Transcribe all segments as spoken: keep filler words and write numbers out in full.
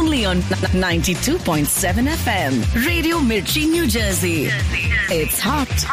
only on ninety-two point seven F M. Radio Mirchi, New Jersey. It's hot.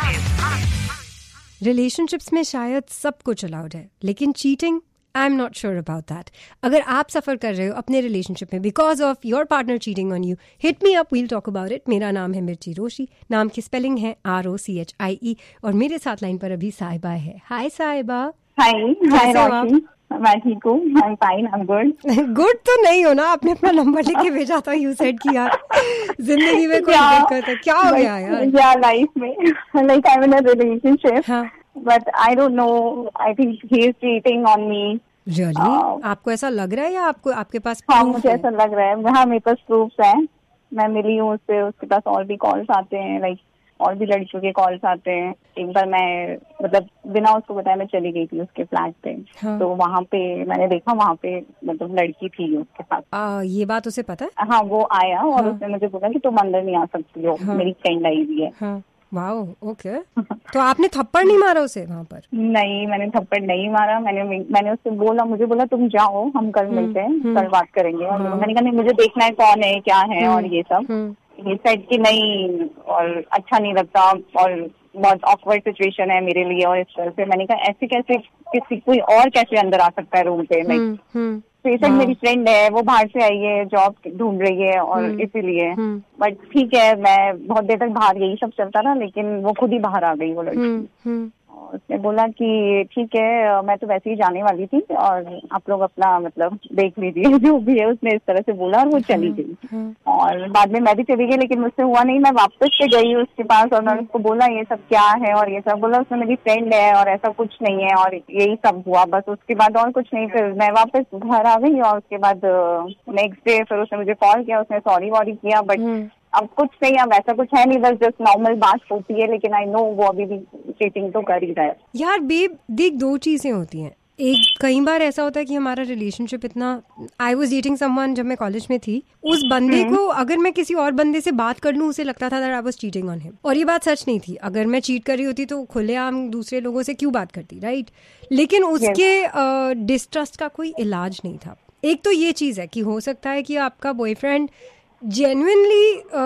Relationships में शायद सब कुछ allowed है, लेकिन cheating I am not sure about that. अगर आप सफ़र कर रहे हो अपने रिलेशनशिप में because of your partner cheating on you, hit me up, we'll talk about it. मेरा नाम है मिर्ची रोशी, नाम की स्पेलिंग है R O C H I ई, और मेरे साथ लाइन पर अभी साहिबा है. हाय साहिबा. हाय हाय रोशी, मैं ठीक हूँ. I am fine, I am good. Good तो नहीं हो ना, आपने अपना नंबर लिख के भेजा था. यू सेड कि यार जिंदगी में कोई दिक्कत है, क्या हो गया यार? या लाइफ में like I am in a relationship but I don't know, I think he is cheating on me. Really? आपको ऐसा लग रहा है या आपको आपके पास? हाँ, मुझे ऐसा लग रहा है. हाँ, मेरे पास प्रूफ्स हैं. मैं मिली हूँ उससे, उसके पास और भी कॉल्स आते हैं, लाइक और भी लड़कियों के कॉल्स आते हैं. एक बार मैं मतलब बिना उसको बताया मैं चली गई थी उसके फ्लैट पे. हाँ. तो वहाँ पे मैंने देखा, वहाँ पे मतलब लड़की थी उसके साथ. आ, ये बात उसे पता है? हाँ, वो आया और हाँ. उसने मुझे बोला कि तुम अंदर नहीं आ सकती हो. हाँ. मेरी फ्रेंड आई हुई है. हाँ. Wow, okay. तो आपने थप्पड़ नहीं मारा उसे वहाँ पर? नहीं, मैंने थप्पड़ नहीं मारा. मैंने मैंने उससे बोला, मुझे बोला तुम जाओ, हम कल मिलते हैं, कल बात करेंगे. और मैंने कहा नहीं, मुझे देखना है कौन है क्या है और ये सब. ये साइड की नहीं, और अच्छा नहीं लगता और बहुत ऑकवर्ड सिचुएशन है मेरे लिए. और इस तरह से मैंने कहा ऐसे कैसे किसी कोई और कैसे अंदर आ सकता है रूम पे. लाइक पेशेंट मेरी फ्रेंड है, वो बाहर से आई है, जॉब ढूंढ रही है और इसीलिए. बट ठीक है, मैं बहुत देर तक बाहर यही सब चलता रहा, लेकिन वो खुद ही बाहर आ गई वो लड़की. उसने बोला कि ठीक है, मैं तो वैसे ही जाने वाली थी और आप लोग अपना मतलब देख लीजिए जो भी है. उसने इस तरह से बोला और वो चली गई. और बाद में मैं भी चली गई, लेकिन मुझसे हुआ नहीं. मैं वापस से गई उसके पास और मैंने उसको बोला ये सब क्या है और ये सब. बोला उसने मेरी फ्रेंड है और ऐसा कुछ नहीं है और यही सब हुआ बस. उसके बाद और कुछ नहीं. फिर मैं वापस घर आ गई और उसके बाद नेक्स्ट डे फिर उसने मुझे कॉल किया, उसने सॉरी वॉरी किया. बट अब कुछ नहीं, अब ऐसा कुछ है नहीं, बस जस्ट नॉर्मल बात होती है. लेकिन आई नो वो अभी भी चीटिंग तो कर ही रहा है. यार बेब देख, दो चीजें होती हैं. एक, कई बार ऐसा होता है कि हमारा रिलेशनशिप इतना, आई वॉज डेटिंग समवन जब मैं कॉलेज में थी, उस बंदे को अगर मैं किसी और बंदे से बात कर लूं उसे लगता था that I was cheating on him. और ये बात सच नहीं थी. अगर मैं चीट कर रही होती तो खुलेआम दूसरे लोगों से क्यों बात करती, राइट? लेकिन उसके डिस्ट्रस्ट का कोई इलाज नहीं था. एक तो ये चीज है कि हो सकता है कि आपका बॉयफ्रेंड जेन्युइनली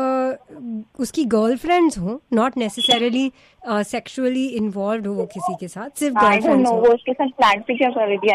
uh, उसकी गर्लफ्रेंड्स हो, नॉट नेसेसरली सेक्सुअली इन्वॉल्व हो वो किसी के साथ, सिर्फ गर्लफ्रेंड्स हो. वो उसके साथ फ्लैट पे क्या कर रही थी?